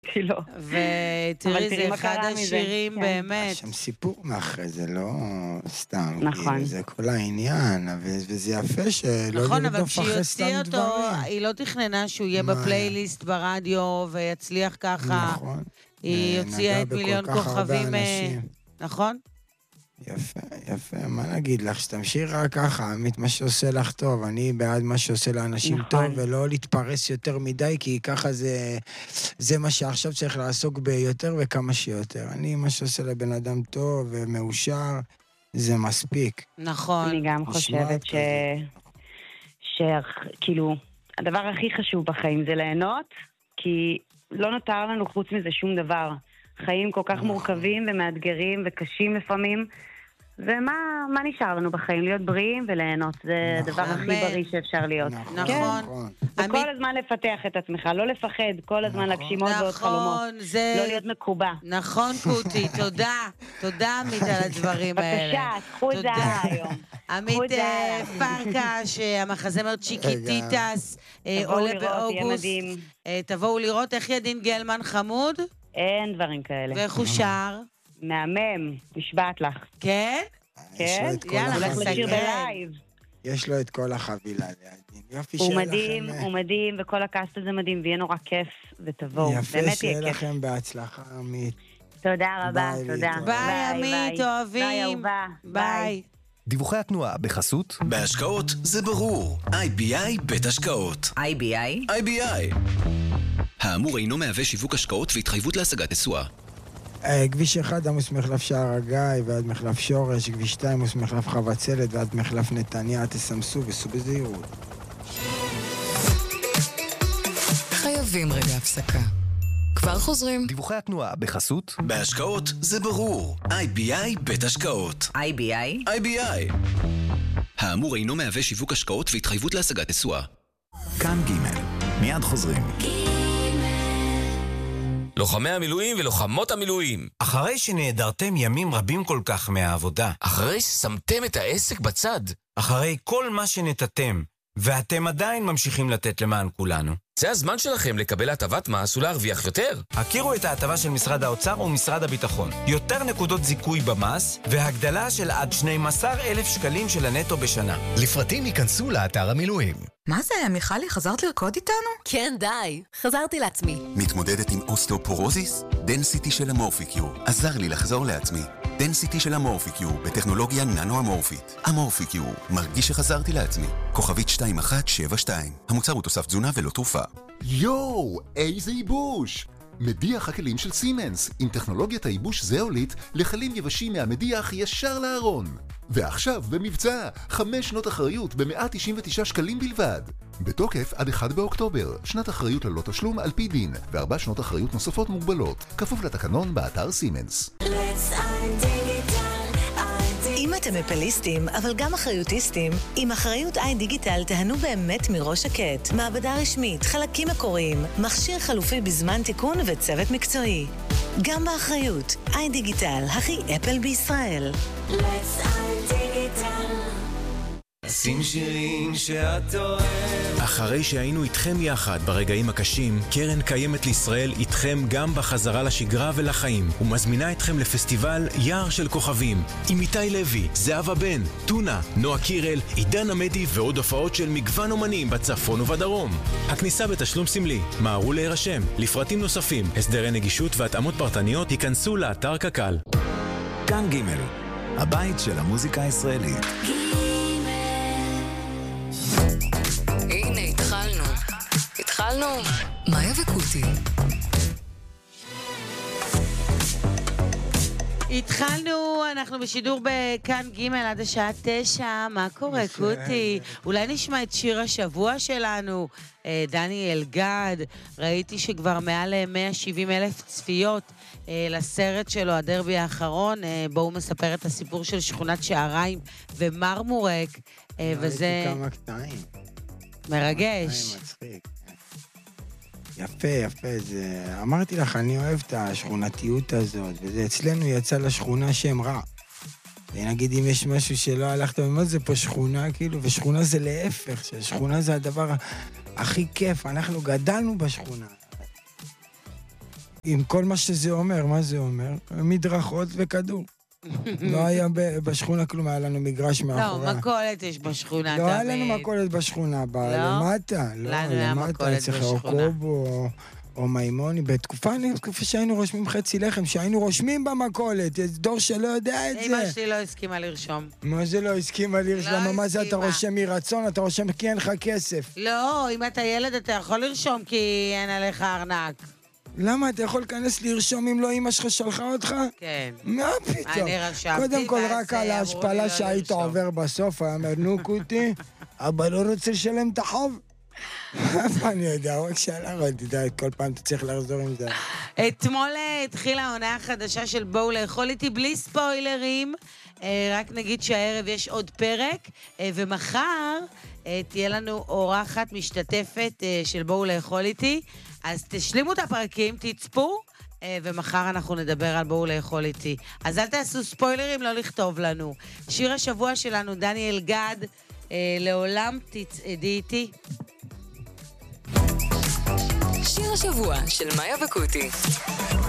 כאילו. ותראי, זה אחד השירים באמת. יש שם סיפור מאחרי זה, לא סתם. נכון. זה כל העניין, וזה יפה שלא נכון, אבל לרדוף אחרי כשהיא סתם הוציאה אותו, דברים. היא לא תכננה שהוא יהיה בפלייליסט ברדיו ויצליח ככה. נכון. היא הוציאה את נגע מיליון בכל כך הרבה כוכבים, אנשים. נכון? יפה, יפה, מה נגיד לך? שתמשיך רק ככה, עמית, מה שעושה לך טוב. אני בעד מה שעושה לאנשים טוב, ולא להתפרס יותר מדי, כי ככה זה מה שעכשיו צריך לעסוק ביותר וכמה שיותר. אני, מה שעושה לבן אדם טוב ומאושר, זה מספיק. נכון. אני גם חושבת כאילו, הדבר הכי חשוב בחיים זה ליהנות, כי לא נותר לנו חוץ מזה שום דבר. חיים כל כך מורכבים ומאתגרים וקשים לפעמים, ומה נשאר לנו בחיים? להיות בריאים וליהנות. זה הדבר הכי בריא שאפשר להיות. נכון. וכל הזמן לפתח את עצמך, לא לפחד, כל הזמן להגשים עוד ועוד חלומות. לא להיות מקובע. נכון, קוטי, תודה. תודה, עמית, על הדברים האלה. בבקשה, קחו את זה היום. עמית פרקש, המחזמר צ'יקיטיטס, עולה באוגוסט. תבואו לראות איך ידין גלמן חמוד? אין דברים כאלה. ואיך הוא שר? מהמם, נשבעת לך. כן? כן? יאללה, הולך לשיר בלייב. יש לו את כל החבילה לידין. יופי הוא שיהיה מדהים, לכם. הוא מדהים, וכל הקאסט הזה מדהים, ויהיה נורא כיף, ותבואו. יפה שיהיה לכם בהצלחה, עמית. תודה רבה, תודה. ביי, עמית, אוהבים. ביי, אהובה. ביי. דיווחי התנועה בחסות בהשקעות זה ברור. IBI בית השקעות. IBI. האמור אינו מהווה שיווק השקעות והתחייבות להשגת תשואה. כביש 1 עמוס מחלף שער הגיא ועד מחלף שורש, כביש 2 עמוס מחלף חבצלת ועד מחלף נתניה, תסמסו וסעו בזהירות. חייבים רגע הפסקה. כבר חוזרים. דיווחי התנועה בחסות בהשקעות זה ברור. IBI בית השקעות. IBI. האמור אינו מהווה שיווק השקעות והתחייבות להשגת תשואה. כאן ג' מיד חוזרים. לוחמי המילואים ולוחמות המילואים. אחרי שנעדרתם ימים רבים כל כך מהעבודה. אחרי ששמתם את העסק בצד. אחרי כל מה שנתתם, ואתם עדיין ממשיכים לתת למען כולנו. זה הזמן שלכם לקבל הטבת מס ולהרוויח יותר. הכירו את ההטבה של משרד האוצר ומשרד הביטחון. יותר נקודות זיכוי במס, והגדלה של עד 12,000 שקלים של הנטו בשנה. לפרטים ייכנסו לאתר המילואים. מה זה, מיכלי, חזרת לרקוד איתנו? כן, די. חזרתי לעצמי. מתמודדת עם אוסטאופורוזיס? דנסיטי של המורפיקיור עזר לי לחזור לעצמי. דנסיטי של המורפיקיור בטכנולוגיה ננו-אמורפית. המורפיקיור, מרגיש שחזרתי לעצמי. כוכבית 2172. המוצר הוא תוסף תזונה ולא תרופה. יואו, איזה ייבוש! מדיח הכלים של סימנס, עם טכנולוגיית הייבוש זאולית לחלים יבשים מהמדיח ישר לארון. ועכשיו במבצע, 5 שנות אחריות ב-199 שקלים בלבד. בתוקף עד 1 באוקטובר, שנת אחריות ללא תשלום על פי דין, ו4 שנות אחריות נוספות מוגבלות, כפוף לתקנון באתר סימנס. אם אתם אפליסטים, אבל גם אחריוטיסטים, עם אחריות איי דיגיטל תהנו באמת מראש שקט. מעבדה רשמית, חלקים מקוריים, מכשיר חלופי בזמן תיקון וצוות מקצועי. גם באחריות, איי דיגיטל, הכי אפל בישראל. שים שירים שאת אוהב. אחרי שהיינו איתכם יחד ברגעים הקשים, קרן קיימת לישראל איתכם גם בחזרה לשגרה ולחיים, ומזמינה אתכם לפסטיבל יער של כוכבים, עם איתי לוי, זהבה בן, טונה, נועה קירל, עידן עמדי ועוד הופעות של מגוון אומנים בצפון ובדרום. הכניסה בתשלום סמלי, מהרו להירשם. לפרטים נוספים, הסדרי נגישות והתאמות פרטניות ייכנסו לאתר קק"ל. כאן ג' הבית של המוזיקה הישראלית. הנה, התחלנו. מאיה וקוטי. התחלנו, אנחנו בשידור בכאן ג' עד השעה 9. מה קורה, קוטי? אולי נשמע את שיר השבוע שלנו, דני אלגד. ראיתי שכבר מעל 170,000 צפיות לסרט שלו, הדרבי האחרון, בו הוא מספר את הסיפור של שכונת שעריים ומרמורק, וזה... ראיתי כמה קטעים. מרגש. מצחיק. יפה, יפה. אמרתי לך, אני אוהב את השכונתיות הזאת, וזה אצלנו יצא לשכונה שם רע. ונגיד, אם יש משהו שלא הלכת, מה זה פה שכונה, כאילו, ושכונה זה להפך, ששכונה זה הדבר הכי כיף, אנחנו גדלנו בשכונה. עם כל מה שזה אומר, מה זה אומר? מדרכות וכדור. לא היה בשכונה כלום, היה לנו מגרש מאחורה. לא, מכולת יש בשכונה, לא היה לנו מכולת בשכונה, למטה. לנו היה מכולת בשכונה. או מימוני, בתקופה שהיינו רושמים חצי לחם, שהיינו רושמים במכולת, יש דור שלא יודע את זה. אמא שלי לא הסכימה לרשום. מה זה לא הסכימה לרשום? מה זה אתה רושם מרצון? אתה רושם כי אין לך כסף. לא, אם אתה ילד אתה יכול לרשום כי אין עליך ארנק. למה? אתה יכול להיכנס לרשום אם לא אמא שלך שלחה אותך? כן. מה פתאום? אני רשמתי. קודם כל רק על ההשפלה שהיית עובר בסוף, היה אומר, נו קוטי, אבא לא רוצה לשלם את החוב? אני יודע, רק שאלה, אבל תדע, כל פעם אתה צריך לחזור עם זה. אתמול התחילה העונה החדשה של בואו לאכול איתי בלי ספוילרים. רק נגיד שהערב יש עוד פרק, ומחר תהיה לנו אורחת משתתפת של בואו לאכול איתי. אז תשלימו את הפרקים, תצפו, ומחר אנחנו נדבר על בואו לאכול איתי. אז אל תעשו ספוילרים, לא לכתוב לנו. שיר השבוע שלנו, דני אלגד, לעולם תצעדי איתי. שיר השבוע של מאיה וקוטי.